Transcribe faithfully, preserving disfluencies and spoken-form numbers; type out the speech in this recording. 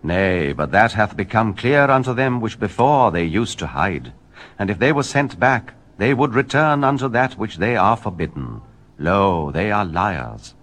Nay, but that hath become clear unto them which before they used to hide. And if they were sent back, they would return unto that which they are forbidden. Lo, they are liars.